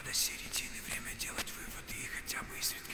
До середины время делать выводы и хотя бы из